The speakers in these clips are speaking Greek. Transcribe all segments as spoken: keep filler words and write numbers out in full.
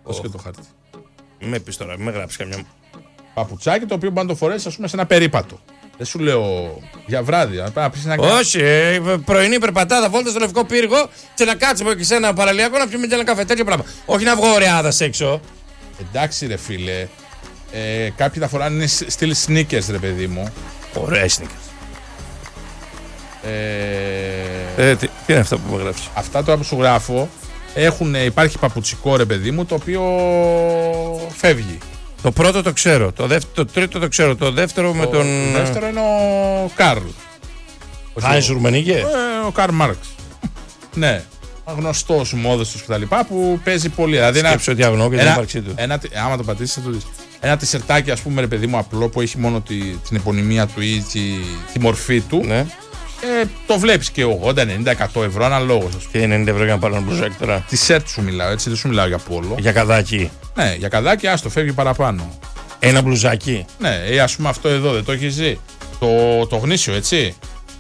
Δώσε και το χάρτη. Μην με πεις τώρα, μην με γράψεις καμιά. Παπουτσάκι το οποίο μπορεί να το φορέσει, ας πούμε, σε ένα περίπατο. Δεν σου λέω για βράδυ. Να πεις ένα... Όχι, ε, πρωινή περπατάδα, βόλτα στο Λευκό Πύργο και να κάτσουμε και σε ένα παραλιακό να πιούμε και ένα καφέ. Τέτοιο πράγμα. Όχι να βγω ωραιάδα έξω. Εντάξει, ρε φίλε. Ε, κάποιοι τα φοράνε στυλ sneakers, ρε παιδί μου. Ωραία sneakers. Ε, ε, τι, τι είναι αυτά που μου γράψει. Αυτά τώρα που σου γράφω έχουν, υπάρχει παπουτσικό, ρε παιδί μου, το οποίο φεύγει. Το πρώτο το ξέρω, το, δεύτερο, το τρίτο το ξέρω, το δεύτερο το, με τον... Το δεύτερο είναι ο Καρλ. Χάινς Ρουμενίγε. Ε, ο Καρλ Μάρξ. Ναι, γνωστός μόδες κτλ. Που παίζει πολύ. Δηλαδή σκέψω ότι αγνώ και την ύπαρξή του. Ένα, άμα το πατήσεις θα το δεις. Ένα τισερτάκι, ας πούμε, ρε παιδί μου, απλό που έχει μόνο τη, την επωνυμία του ή τη, τη μορφή του. Ναι. Ε, το βλέπεις και ογδόντα ενενήντα εκατό ευρώ αναλόγως. Και ενενήντα ευρώ για να πάρω ένα μπλουζάκι τώρα. Τη σερτ σου μιλάω, έτσι, δεν σου μιλάω για πόλο. Για καδάκι. Ναι, για καδάκι, άστο, φεύγει παραπάνω. Ένα μπλουζάκι. Ναι, ε, ας πούμε αυτό εδώ δεν το έχει ζει. Το, το γνήσιο, έτσι.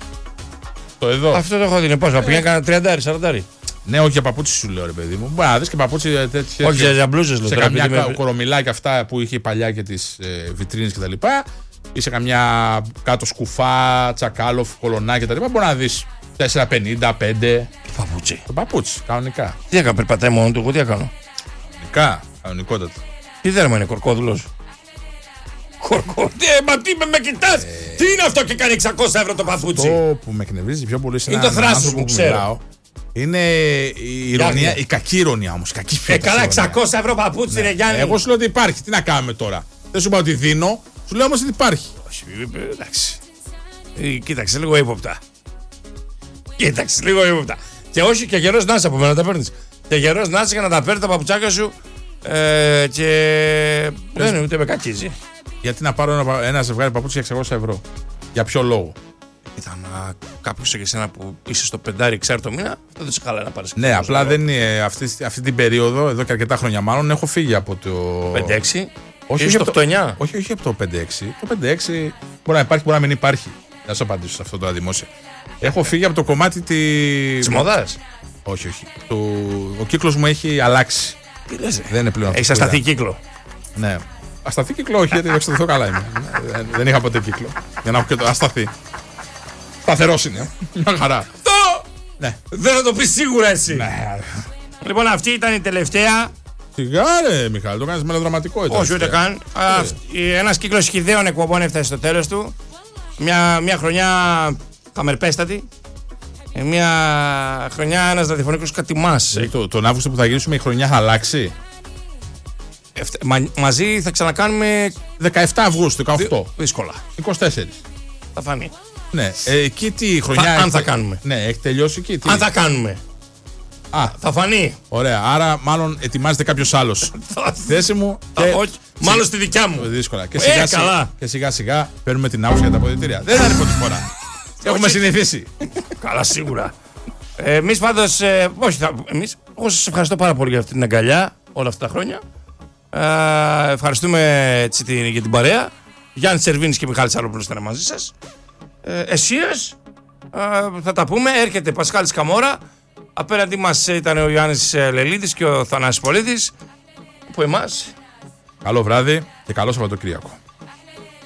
Το εδώ. Αυτό το έχω δει. Πώς, θα πήγαινε κανένα τριάντα σαράντα. Ναι, όχι για παπούτσι σου λέω, ρε παιδί μου. Μπορεί να δει και παπούτσι τέτοια. Όχι για μπλούζες, λέω. Σε καμιά με... κορομιλάκια αυτά που είχε παλιά και τις ε, βιτρίνες κτλ. Ή σε καμιά κάτω σκουφά, τσακάλοφ, κολονάκι κτλ. Μπορεί να δει τέσσερα πενήντα πέντε. Το παπούτσι. Το παπούτσι, κανονικά. Τι έκανα, περπατάει μόνο του, εγώ τι έκανα. Κανονικά, κανονικότατα. Τι δέρμα είναι, κορκόδουλος. Κορκό, τι, μα τι με, με κοιτάς, ε... τι είναι αυτό και κάνει εξακόσια ευρώ το παπούτσι. Αυτό που με εκνευρίζει πιο πολύ είναι το θράσος που ξέρω. Μιλάω. Είναι η ηρωνία, η κακή ηρωνία όμως. Κακή ε, καλά, εξακόσια ευρώ παπούτσι, ναι. Ρε Γιάννη. Εγώ σου λέω ότι υπάρχει, τι να κάνουμε τώρα. Δεν σου είπα ότι δίνω, σου λέω όμως ότι υπάρχει. Όχι, εντάξει. Ε, κοίταξε λίγο ύποπτα. Κοίταξε λίγο ύποπτα. Και όχι και γερός να είσαι από μένα να τα παίρνεις. Και γερός να είσαι για να τα παίρνει τα παπουτσάκια σου. Ε, και δεν είναι ούτε με κακίζει. Γιατί να πάρω ένα, ένα ζευγάρι παπούτσι για εξακόσια ευρώ. Για ποιο λόγο. Ήταν κάποιος και εσένα που είσαι στο πεντάρι ξέρει το μήνα, αυτό δεν σε χαλάει να πάρεις. Ναι, απλά ευρώ. Δεν είναι αυτή, αυτή την περίοδο, εδώ και αρκετά χρόνια μάλλον, έχω φύγει από το. πέντε έξι. Όχι, όχι, από το, όχι, όχι από το πέντε έξι. Το πέντε έξι μπορεί να υπάρχει, μπορεί να μην υπάρχει. Να σου απαντήσω σε αυτό το δημόσια. Έχω φύγει από το κομμάτι τη. Της μόδας. Όχι, όχι. Το... Ο κύκλος μου έχει αλλάξει. Τι λες, δεν είναι πλέον. Έχεις ασταθεί κύκλο. Ναι. Ασταθεί κύκλο, όχι, γιατί εξαρτηθώ καλά είμαι. δεν, δεν είχα ποτέ κύκλο. Για να έχω και το ασταθεί. Σταθερός είναι. Μια χαρά. Το! Ναι. Δεν θα το πεις σίγουρα εσύ. Ναι. Λοιπόν, αυτή ήταν η τελευταία. Σιγά ρε Μιχάλη, το κάνεις μελοδραματικό. Όχι, ούτε καν. Ένας κύκλος χυδαίων εκπομπών έφτασε στο τέλος του. Μια, μια χρονιά καμερπέστατη. Μια χρονιά ένας ραδιοφωνικός κατημάς. Ε, το, τον Αύγουστο που θα γυρίσουμε η χρονιά θα αλλάξει. Εφτε, μα, μαζί θα ξανακάνουμε δεκαεφτά Αυγούστου, δεκαοκτώ. Δύσκολα. είκοσι τέσσερα. Θα φανεί. Ναι, ε, εκεί τι χρονιά. Θα, έχει... Αν θα κάνουμε. Ναι, έχει τελειώσει εκεί. Τι... Αν θα κάνουμε. Α, θα φανεί. Ωραία, άρα μάλλον ετοιμάζεται κάποιος άλλος. Θέση μου. Και... Όχι, μάλλον στη δικιά μου. Δύσκολα. Και σιγά, ε, σιγά, και σιγά σιγά παίρνουμε την άποψη για τα αποδυτήρια. Δεν θα είναι πρώτη φορά. Έχουμε συνηθίσει. Καλά, σίγουρα. Ε, εμείς πάντως. Ε, όχι, θα, εμείς. Εγώ σας ευχαριστώ πάρα πολύ για αυτή την αγκαλιά όλα αυτά τα χρόνια. Ε, ευχαριστούμε έτσι, την, για την παρέα. Γιάννης Σερβίνης και Μιχάλης Αλόπουλος ήταν μαζί σας. Ε, εσείς ε, θα τα πούμε. Έρχεται Πασχάλης Καμόρα. Απέναντί μας ήταν ο Ιωάννης Λελίδης και ο Θανάσης Πολίτης. Από εμάς. Καλό βράδυ και καλό Σαββατοκύριακο.